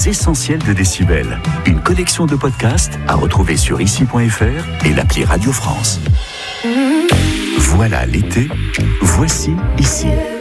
essentiels de Décibel. Une collection de podcasts à retrouver sur ici.fr et l'appli Radio France. Voilà l'été, voici ici.